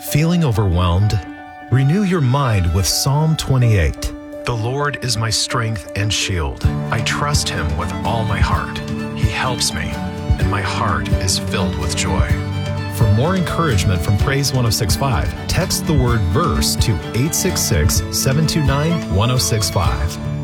Feeling overwhelmed? Renew your mind with Psalm 28. The Lord is my strength and shield. I trust him with all my heart. He helps me, and my heart is filled with joy. For more encouragement from Praise 106.5, text the word verse to 866-729-1065.